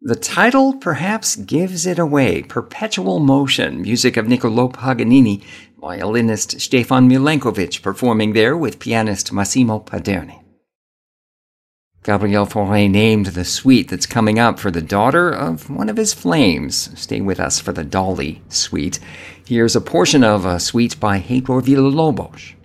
The title perhaps gives it away. Perpetual Motion, music of Niccolò Paganini, violinist Stefan Milenkovic performing there with pianist Massimo Paderni. Gabriel Fauré named the suite that's coming up for the daughter of one of his flames. Stay with us for the Dolly suite. Here's a portion of a suite by Heitor Villa-Lobos.